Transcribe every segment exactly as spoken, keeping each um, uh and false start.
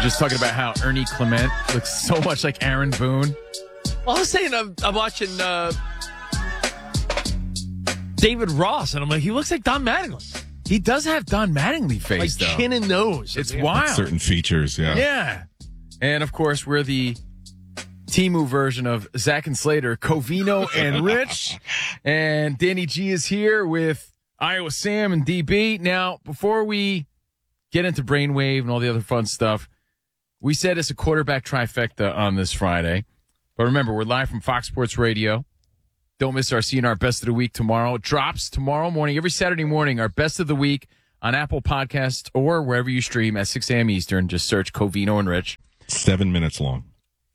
We're just talking about how Ernie Clement looks so much like Aaron Boone. Well, I was saying I'm, I'm watching uh, David Ross, and I'm like, he looks like Don Mattingly. He does have Don Mattingly face, like though. chin and nose. It's Yeah. wild. Certain features, yeah. Yeah. And, of course, we're the Timu version of Zach and Slater, Covino and Rich. And Danny G is here with Iowa Sam and D B. Now, before we get into Brainwave and all the other fun stuff, we said it's a quarterback trifecta on this Friday. But remember, we're live from Fox Sports Radio. Don't miss our C N R Best of the Week tomorrow. It drops tomorrow morning, every Saturday morning, our Best of the Week on Apple Podcasts or wherever you stream at six a.m. Eastern. Just search Covino and Rich. Seven minutes long.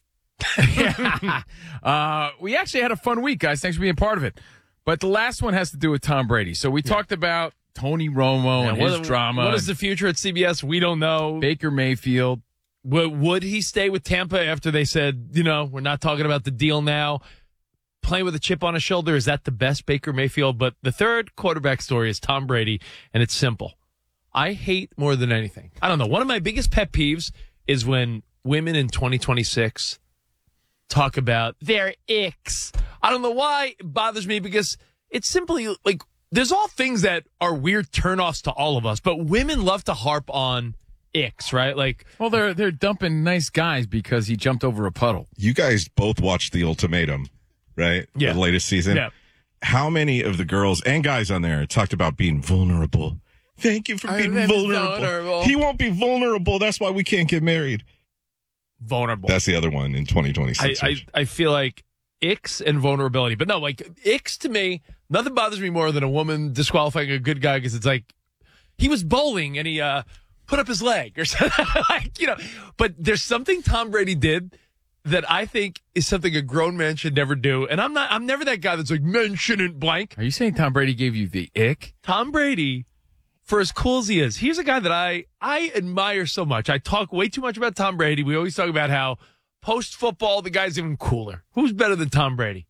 yeah. uh, we actually had a fun week, guys. Thanks for being part of it. But the last one has to do with Tom Brady. So we yeah. talked about Tony Romo yeah, and his what, drama. What is the future at C B S? We don't know. Baker Mayfield. Would, would he stay with Tampa after they said, you know, we're not talking about the deal now? Playing with a chip on his shoulder, is that the best Baker Mayfield? But the third quarterback story is Tom Brady, and it's simple. I hate more than anything. I don't know. One of my biggest pet peeves is when women in twenty twenty-six talk about their icks. I don't know why it bothers me, because it's simply like there's all things that are weird turnoffs to all of us, but women love to harp on icks, right? Like, well, they're they're dumping nice guys because he jumped over a puddle. You guys both watched The Ultimatum, right? Yeah. The latest season. Yeah. How many of the girls and guys on there talked about being vulnerable? Thank you for being vulnerable. vulnerable. He won't be vulnerable. That's why we can't get married. Vulnerable. That's the other one in twenty twenty-six. I, I, I feel like icks and vulnerability. But no, like icks to me, nothing bothers me more than a woman disqualifying a good guy because it's like he was bowling and he uh, put up his leg or something. like, you know, but there's something Tom Brady did that I think is something a grown man should never do. And I'm not, I'm never that guy that's like, men shouldn't blank. Are you saying Tom Brady gave you the ick? Tom Brady, for as cool as he is, he's a guy that I, I admire so much. I talk way too much about Tom Brady. We always talk about how post-football, the guy's even cooler. Who's better than Tom Brady?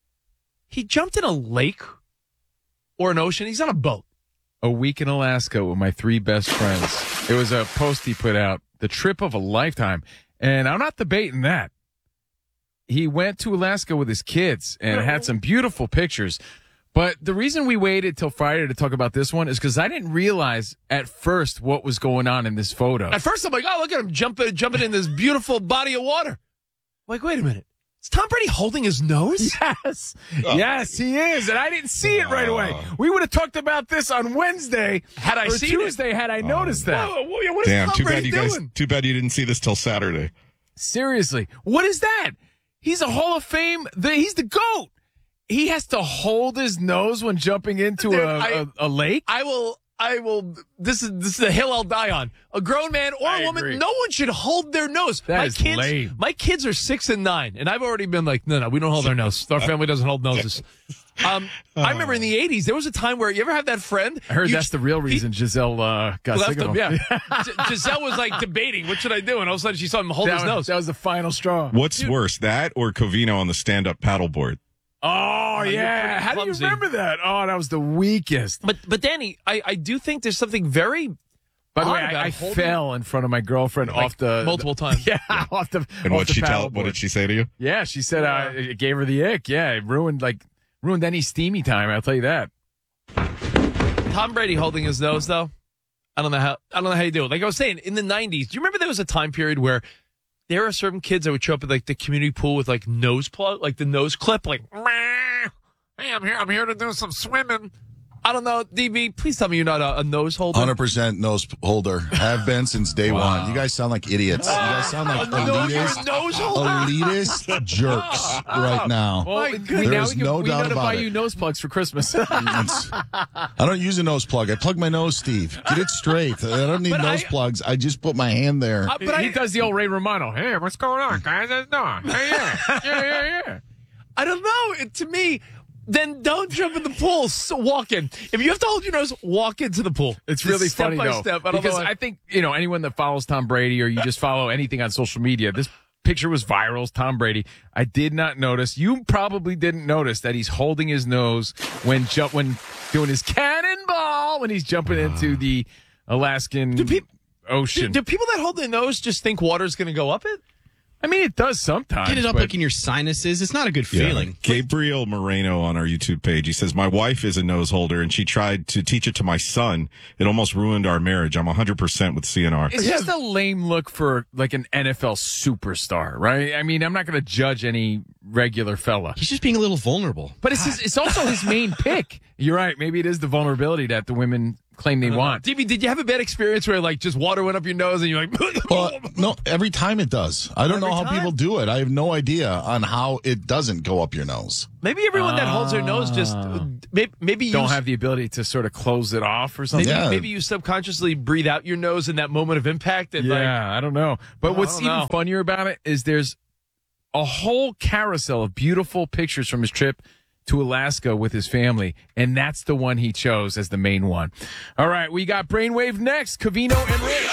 He jumped in a lake or an ocean. He's on a boat. A week in Alaska with my three best friends. It was a post he put out, the trip of a lifetime. And I'm not debating that. He went to Alaska with his kids and had some beautiful pictures. But the reason we waited till Friday to talk about this one is because I didn't realize at first what was going on in this photo. At first, I'm like, oh, look at him jumping, jumping in this beautiful body of water. I'm like, wait a minute. Is Tom Brady holding his nose? Yes. Oh. Yes, he is. And I didn't see it right away. We would have talked about this on Wednesday. Had I or seen Tuesday, it. had I noticed that. Whoa, whoa, what is Damn, Tom too Brady bad you doing? guys, too bad you didn't see this till Saturday. Seriously. What is that? He's a Hall of Fame. The, he's the GOAT. He has to hold his nose when jumping into Dude, a, I, a, a lake? I will, I will, this is this is a hill I'll die on. A grown man or I a woman, agree. no one should hold their nose. That my is kids, lame. My kids are six and nine, and I've already been like, no, no, we don't hold our nose. Our family doesn't hold noses. Um, I remember in the eighties, there was a time where you ever have that friend? I heard you, that's the real reason he, Giselle uh, got left sick of him. him. Yeah. G- Giselle was like debating, what should I do? And all of a sudden she saw him hold that his was, nose. That was the final straw. What's Dude. worse, that or Covino on the stand-up paddleboard? Oh, yeah. How do you remember that? Oh, that was the weakest. But, but Danny, I, I do think there's something very... By the way, I, I fell in front of my girlfriend like off the... Multiple the, times. Yeah, yeah. off the And off what the she tell? paddleboard. What did she say to you? Yeah, she said yeah. uh, it gave her the ick. Yeah, it ruined, like, ruined any steamy time, I'll tell you that. Tom Brady holding his nose, though, I don't know how I don't know how you do it. Like I was saying, in the nineties, do you remember there was a time period where there are certain kids that would show up at like the community pool with like nose plug, like the nose clip, like, hey, I'm here, I'm here to do some swimming. I don't know, D B, please tell me you're not a, a nose holder. one hundred percent nose holder. Have been since day wow. one. You guys sound like idiots. You guys sound like elitist, nose holder? elitist jerks right now. Well, My There's There's we can, no we doubt gotta about buy it. you nose plugs for Christmas. I don't use a nose plug. I plug my nose, Steve. Get it straight. I don't need But nose I- plugs. I just put my hand there. Uh, but he I, does the old Ray Romano. Hey, what's going on, guys? How's it doing? Hey, yeah, yeah, yeah, yeah. I don't know. It, to me, then don't jump in the pool. So walk in. If you have to hold your nose, walk into the pool. It's Just really step funny, by though, step. I don't because know. I think, you know, anyone that follows Tom Brady or you just follow anything on social media, this picture was viral. It's Tom Brady. I did not notice. You probably didn't notice that he's holding his nose when jump when doing his cannonball when he's jumping into the Alaskan Do peop- ocean. Do, do people that hold their nose just think water's going to go up it? I mean, it does sometimes. Get it up but- like in your sinuses. It's not a good Yeah. feeling. Gabriel Moreno on our YouTube page. He says, my wife is a nose holder and she tried to teach it to my son. It almost ruined our marriage. I'm one hundred percent with C N R. It's just a lame look for like an N F L superstar, right? I mean, I'm not going to judge any regular fella. He's just being a little vulnerable. But it's his, it's also his main pick. You're right. Maybe it is the vulnerability that the women claim they want. D B, did you have a bad experience where like just water went up your nose and you're like, Well, no, every time it does. I don't Every know how time? people do it. I have no idea on how it doesn't go up your nose. maybe everyone that holds their nose just maybe, maybe Don't you have the ability to sort of close it off or something. maybe, Yeah. maybe you subconsciously breathe out your nose in that moment of impact. And Yeah, like, I don't know. But I what's don't even know. funnier about it is there's a whole carousel of beautiful pictures from his trip to Alaska with his family, and that's the one he chose as the main one. All right, we got Brainwave next. Covino and Rich.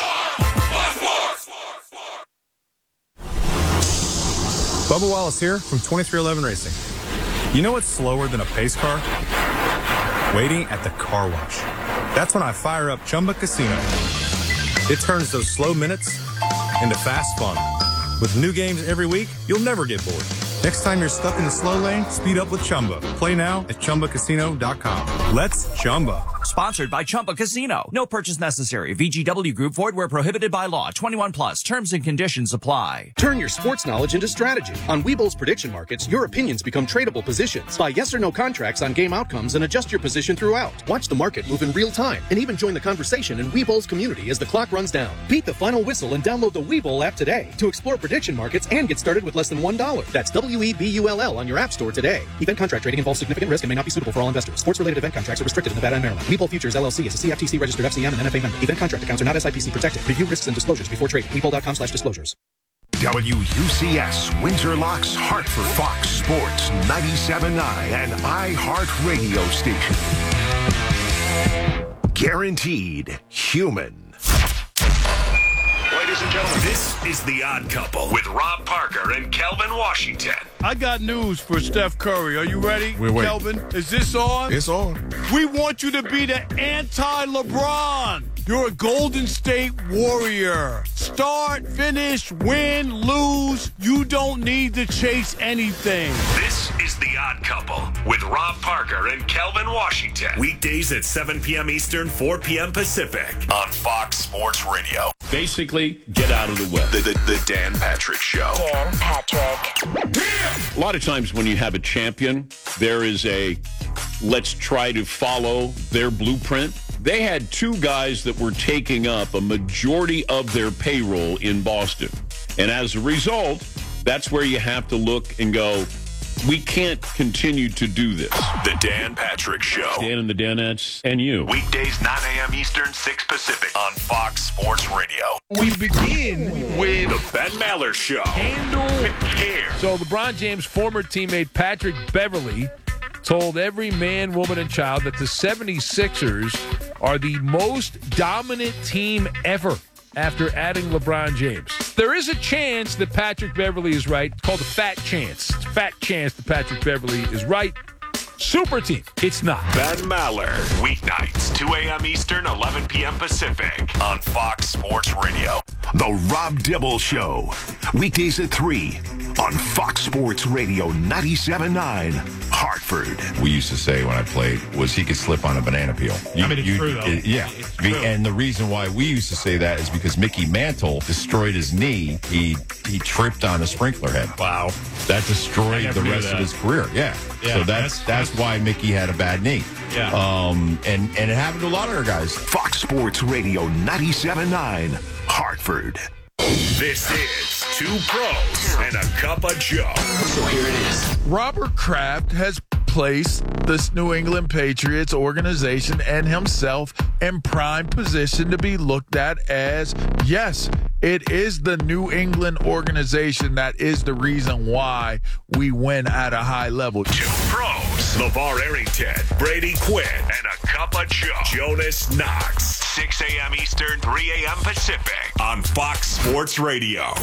Bubba Wallace here from twenty-three eleven Racing. You know what's slower than a pace car? Waiting at the car wash. That's when I fire up Chumba Casino. It turns those slow minutes into fast fun. With new games every week, you'll never get bored. Next time you're stuck in the slow lane, speed up with Chumba. Play now at Chumba Casino dot com. Let's Chumba. Sponsored by Chumba Casino. No purchase necessary. V G W Group. Void where prohibited by law. twenty-one plus. Terms and conditions apply. Turn your sports knowledge into strategy. On Webull's prediction markets, your opinions become tradable positions. Buy yes or no contracts on game outcomes and adjust your position throughout. Watch the market move in real time and even join the conversation in Webull's community as the clock runs down. Beat the final whistle and download the Webull app today to explore prediction markets and get started with less than one dollar. That's W E B U L L on your app store today. Event contract trading involves significant risk and may not be suitable for all investors. Sports-related event contracts are restricted in Nevada and Maryland. Webull Futures L L C is a C F T C registered F C M and N F A member. Event contract accounts are not S I P C protected. Review risks and disclosures before trading. Webull.com slash disclosures. W U C S, Windsor Locks, Hartford, Fox Sports, ninety-seven point nine, and iHeart Radio Station. Guaranteed human. Ladies and gentlemen, this is The Odd Couple with Rob Parker and Kelvin Washington. I got news for Steph Curry. Are you ready? Wait, wait. Kelvin, is this on? It's on. We want you to be the anti-LeBron. You're a Golden State Warrior. Start, finish, win, lose. You don't need to chase anything. This is The Odd Couple with Rob Parker and Kelvin Washington. Weekdays at seven p.m. Eastern, four p.m. Pacific on Fox Sports Radio. Basically, get out of the way. The, the, the Dan Patrick Show. Dan Patrick. A lot of times when you have a champion, there is a let's try to follow their blueprint. They had two guys that were taking up a majority of their payroll in Boston. And as a result, that's where you have to look and go, we can't continue to do this. The Dan Patrick Show. Dan and the Danettes and you. Weekdays, nine a.m. Eastern, six Pacific on Fox Sports Radio. We begin with The Ben Maller Show. Handle With care. So LeBron James' former teammate Patrick Beverley told every man, woman, and child that the seventy-sixers are the most dominant team ever after adding LeBron James. There is a chance that Patrick Beverley is right. It's called a fat chance. It's a fat chance that Patrick Beverley is right. Super team. It's not. Ben Maller. Weeknights, two a.m. Eastern, eleven p.m. Pacific on Fox Sports Radio. The Rob Dibble Show. Weekdays at three on Fox Sports Radio ninety-seven point nine, Hartford. We used to say when I played was he could slip on a banana peel. You, I mean, it's you- true, though. it- yeah. It's true. And the reason why we used to say that is because Mickey Mantle destroyed his knee. He he tripped on a sprinkler head. Wow. That I destroyed never the knew rest that. of his career. Yeah. Yeah, so that's, that's- that's why Mickey had a bad knee. Yeah. Um and, and it happened to a lot of our guys. Fox Sports Radio ninety-seven point nine, Hartford. This is Two Pros and a Cup of Joe. So here it is. Robert Kraft has placed this New England Patriots organization and himself in prime position to be looked at as, yes, it is the New England organization that is the reason why we win at a high level. Two Pros. LeVar Arrington, Brady Quinn, and a Cup of Joe. Jonas Knox. six a.m. Eastern, three a.m. Pacific on Fox Sports Radio.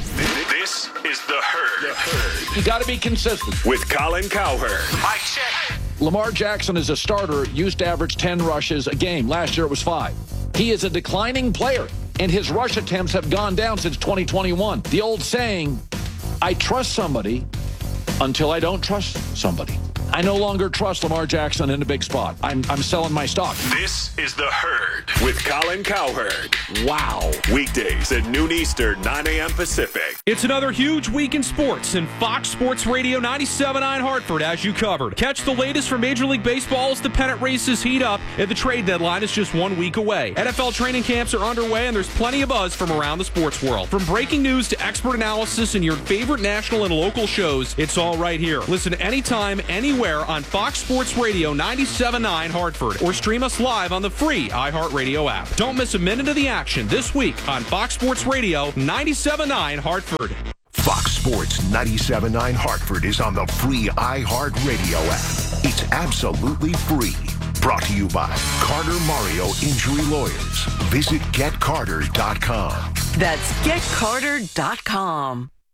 This is The Herd. The Herd. You got to be consistent. With Colin Cowherd. Mike check. Lamar Jackson as a starter used to average ten rushes a game. Last year it was five. He is a declining player. and his rush attempts have gone down since twenty twenty-one. The old saying, I trust somebody until I don't trust somebody. I no longer trust Lamar Jackson in a big spot. I'm, I'm selling my stock. This is The Herd with Colin Cowherd. Wow. Weekdays at noon Eastern, nine a.m. Pacific. It's another huge week in sports, and Fox Sports Radio ninety-seven point nine Hartford as you covered. Catch the latest from Major League Baseball as the pennant races heat up, and the trade deadline is just one week away. N F L training camps are underway, and there's plenty of buzz from around the sports world. From breaking news to expert analysis and your favorite national and local shows, it's all right here. Listen anytime, anywhere on Fox Sports Radio ninety-seven point nine Hartford, or stream us live on the free iHeartRadio app. Don't miss a minute of the action this week on Fox Sports Radio ninety-seven point nine Hartford. Fox Sports ninety-seven point nine Hartford is on the free iHeartRadio app. It's absolutely free. Brought to you by Carter Mario Injury Lawyers. Visit get carter dot com. That's get carter dot com.